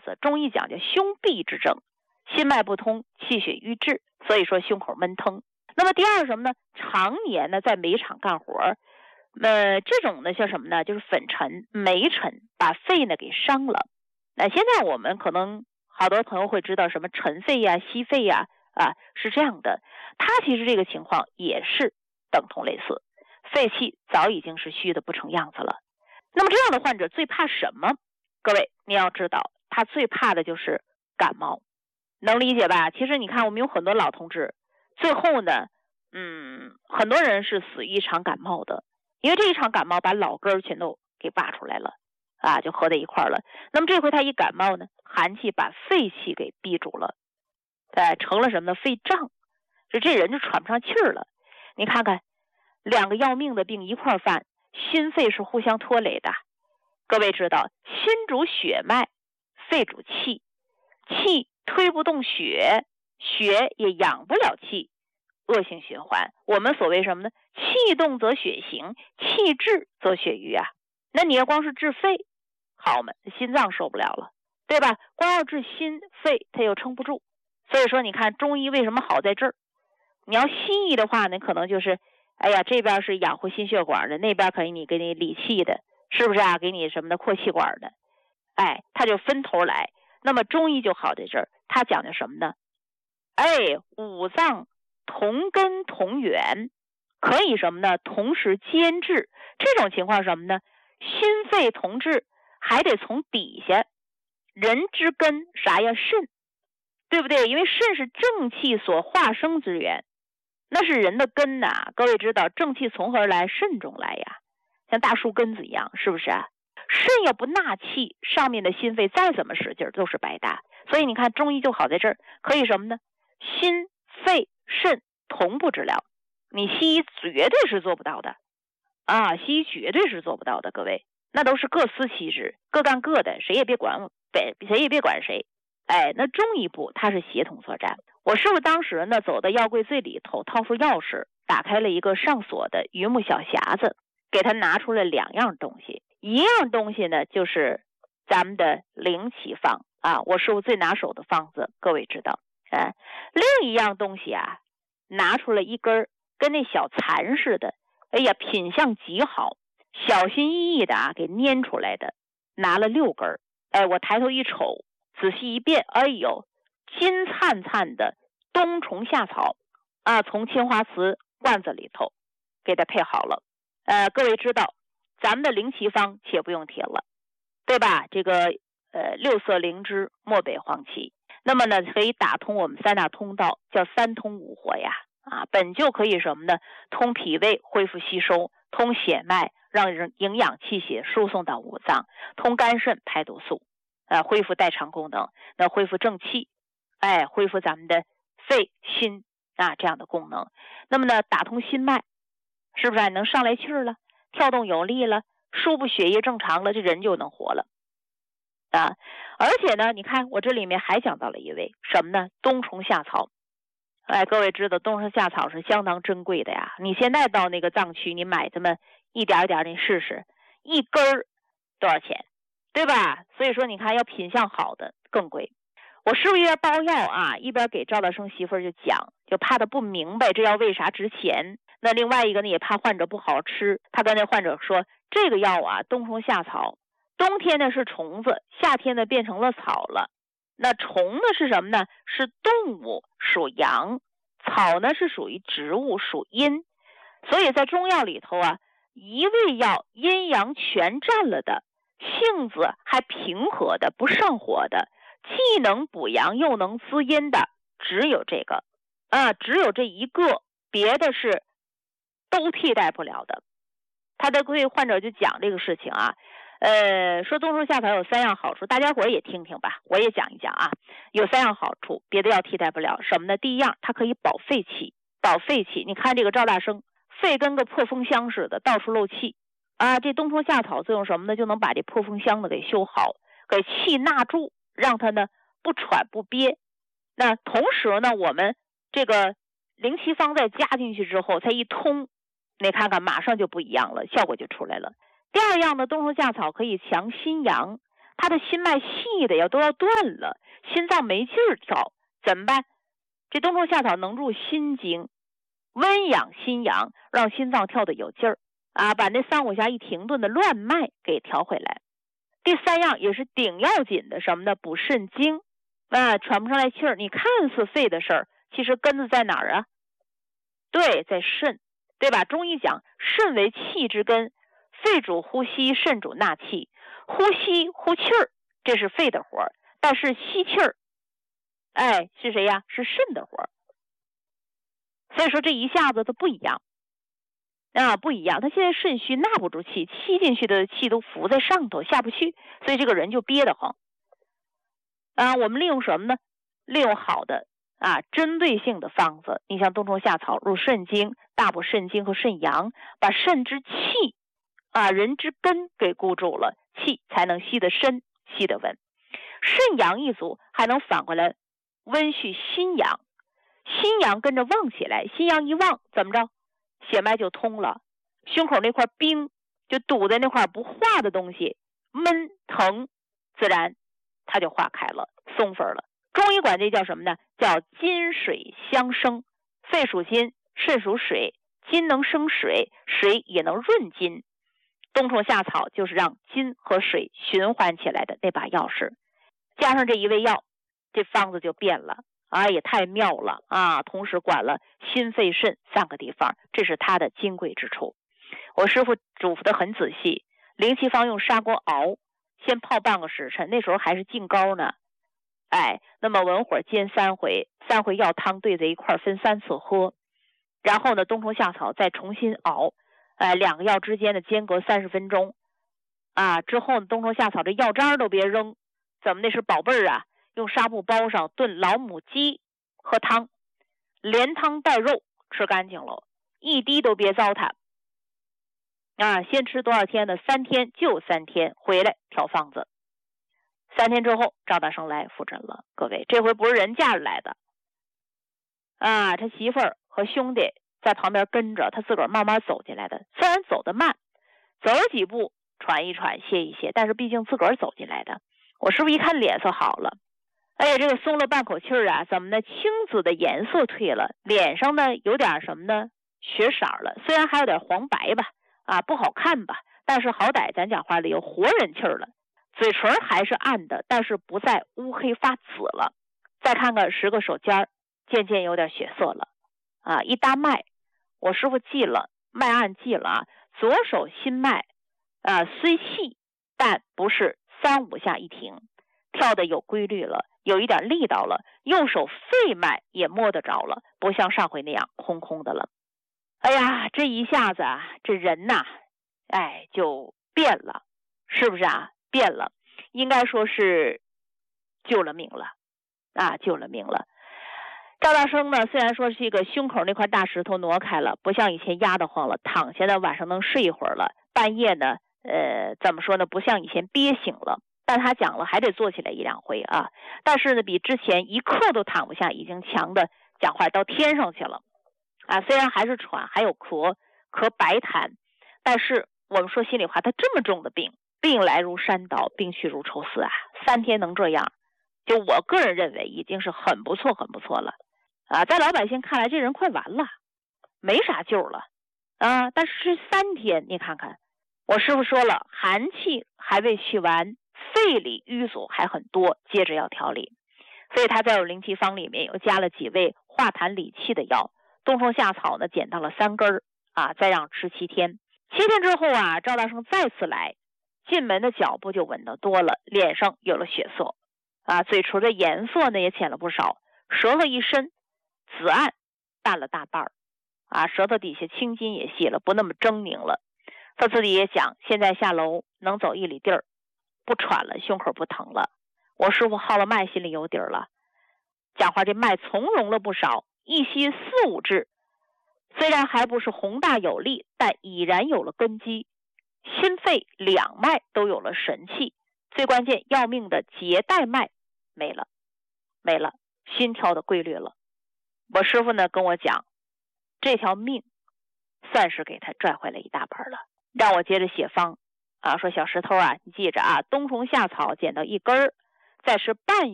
思，中医讲叫胸闭之症，心脉不通，气血瘀滞，所以说胸口闷疼。那么第二什么呢？常年呢在煤场干活，这种呢叫什么呢？就是粉尘、煤尘把肺呢给伤了。那现在我们可能好多朋友会知道什么尘肺呀、息肺呀，是这样的。它其实这个情况也是等同类似，肺气早已经是虚的不成样子了。那么这样的患者最怕什么？各位你要知道，他最怕的就是感冒，能理解吧？其实你看我们有很多老同志，最后呢很多人是死于一场感冒的，因为这一场感冒把老根全都给挖出来了就合在一块了。那么这回他一感冒呢，寒气把肺气给逼住了，成了什么呢？肺胀，这人就喘不上气儿了。你看看两个要命的病一块犯，心肺是互相拖累的。各位知道，心主血脉，肺主气，气推不动血，血也养不了气，恶性循环。我们所谓什么呢？气动则血行，气滞则血瘀啊。那你要光是治肺，好嘛，心脏受不了了，对吧？光要治心肺，它又撑不住。所以说你看中医为什么好在这儿？你要西医的话呢，可能就是这边是养活心血管的，那边可以给你理气的，是不是给你什么的扩气管的，它就分头来。那么中医就好在这儿，它讲的什么呢？五脏同根同源，可以什么呢？同时兼治。这种情况什么呢？心肺同治，还得从底下。人之根啥呀？肾，对不对？因为肾是正气所化生之源，那是人的根呐。各位知道正气从何而来？肾中来呀，像大树根子一样，是不是啊？肾要不纳气，上面的心肺再怎么使劲都是白搭。所以你看中医就好在这儿，可以什么呢？心肺肾同步治疗。你西医绝对是做不到的西医绝对是做不到的。各位，那都是各司其职，各干各的，谁也别管谁。那中医部它是协同作战。我师傅当时呢走到药柜最里头，掏出钥匙，打开了一个上锁的榆木小匣子，给他拿出了两样东西。一样东西呢就是咱们的灵奇方我师傅最拿手的方子，各位知道。另一样东西拿出了一根跟那小蚕似的，品相极好，小心翼翼的给粘出来的，拿了6根。我抬头一瞅，仔细一辨，金灿灿的冬虫夏草从青花瓷罐子里头给它配好了。各位知道咱们的灵奇方且不用提了，对吧？这个6色灵芝、漠北黄芪，那么呢可以打通我们3大通道，叫3通5活呀本就可以什么呢？通脾胃，恢复吸收；通血脉，让营养气血输送到五脏；通肝肾，排毒素，恢复代偿功能，那恢复正气，恢复咱们的肺心这样的功能。那么呢打通心脉，是不是能上来气儿了，跳动有力了，输布血液正常了，这人就能活了而且呢你看我这里面还讲到了一味什么呢？冬虫夏草。各位知道冬虫夏草是相当珍贵的呀，你现在到那个藏区，你买这么一点点你试试，一根多少钱，对吧？所以说你看要品相好的更贵。我师傅一边包药一边给赵大生媳妇就讲，就怕他不明白这药为啥值钱。那另外一个呢也怕患者不好吃，他跟那患者说，这个药冬虫夏草，冬天呢是虫子，夏天呢变成了草了。那虫呢是什么呢？是动物，属阳；草呢是属于植物，属阴。所以在中药里头一味药阴阳全占了的，性子还平和的，不上火的，既能补阳又能滋阴的，只有这个只有这一个，别的是都替代不了的。他的对患者就讲这个事情说冬虫夏草有3样好处，大家伙也听听吧，我也讲一讲有3样好处，别的药替代不了。什么呢？第一样，它可以保肺气。你看这个赵大生肺跟个破风箱似的，到处漏气这冬虫夏草作用什么呢？就能把这破风箱的给修好，给气纳住，让它呢不喘不憋。那同时呢我们这个灵奇方再加进去之后，才一通，你看看马上就不一样了，效果就出来了。第二样呢，冬虫夏草可以强心阳， 他的心脉细的都要断了，心脏没劲儿跳，怎么办？这冬虫夏草能入心经，温养心阳，让心脏跳得有劲儿把那3、5下一停顿的乱脉给调回来。第3样也是顶要紧的什么呢？补肾精喘不上来气儿，你看似肺的事儿，其实根子在哪儿啊？对，在肾，对吧？中医讲肾为气之根，肺主呼吸，肾主纳气。呼吸呼气儿，这是肺的活儿，但是吸气儿是谁呀？是肾的活儿。所以说这一下子都不一样不一样。他现在肾虚，纳不住气，吸进去的气都浮在上头，下不去，所以这个人就憋得慌我们利用什么呢？利用好的针对性的方子。你像冬虫夏草入肾经，大补肾精和肾阳，把肾之气人之根给固住了，气才能吸得深，吸得稳。肾阳一足，还能反过来温煦心阳，心阳跟着旺起来，心阳一旺，怎么着？血脉就通了，胸口那块冰就堵在那块不化的东西，闷疼，自然它就化开了，松分了。中医管这叫什么呢？叫金水相生。肺属金，肾属水，金能生水，水也能润金。冬虫夏草就是让金和水循环起来的那把钥匙。加上这一味药，这方子就变了也太妙了同时管了心肺肾3个地方，这是它的金贵之处。我师傅嘱咐的很仔细，灵气方用砂锅熬，先泡半个时辰，那时候还是净高呢那么文火煎3回，3回药汤兑在一块分3次喝，然后呢冬虫夏草再重新熬2个药之间的间隔30分钟之后冬虫夏草这药渣都别扔，怎么那是宝贝儿用纱布包上，炖老母鸡喝汤，连汤带肉吃干净了，一滴都别糟蹋先吃多少天呢？3天，就3天，回来调方子。3天之后赵大生来复诊了。各位，这回不是人家来的他媳妇儿和兄弟在旁边跟着，他自个儿慢慢走进来的。虽然走得慢，走几步喘一喘歇一歇，但是毕竟自个儿走进来的。我师傅一看脸色好了，这个松了半口气儿怎么呢？青紫的颜色退了，脸上呢有点什么呢？血色了，虽然还有点黄白吧不好看吧，但是好歹咱讲话里有活人气儿了。嘴唇还是暗的，但是不再乌黑发紫了。再看看10个手尖，渐渐有点血色了一搭脉，我师傅记了，脉按记了左手心脉虽细，但不是3、5下一停，跳的有规律了，有一点力道了。右手肺脉也摸得着了，不像上回那样空空的了。这一下子这人就变了，是不是变了，应该说是救了命了救了命了。赵大生呢，虽然说是一个胸口那块大石头挪开了，不像以前压得慌了，躺下呢晚上能睡一会儿了，半夜呢怎么说呢，不像以前憋醒了，但他讲了还得坐起来1、2回但是呢比之前一刻都躺不下已经强的讲话到天上去了虽然还是喘，还有咳白痰，但是我们说心里话，他这么重的病来如山倒，病去如抽丝3天能这样，就我个人认为已经是很不错很不错了在老百姓看来这人快完了，没啥救了但是3天你看看，我师傅说了，寒气还未去完，肺里淤阻还很多，接着要调理。所以他在有灵气方里面又加了几味化痰理气的药，冬虫夏草呢捡到了3根再让吃7天。7天之后赵大生再次来，进门的脚步就稳得多了，脸上有了血色嘴唇的颜色呢也浅了不少，舌头一伸，紫暗淡了大半舌头底下青筋也细了，不那么狰狞了。他自己也讲，现在下楼能走1里地儿，不喘了，胸口不疼了。我师傅号了脉，心里有底儿了，讲话这脉从容了不少，一息4、5至，虽然还不是宏大有力，但已然有了根基，心肺2脉都有了神气，最关键要命的结带脉没了，心跳的规律了。我师傅呢跟我讲，这条命算是给他拽回来一大半了，让我接着写方说小石头啊，你记着啊，冬虫夏草捡到一根儿，再是半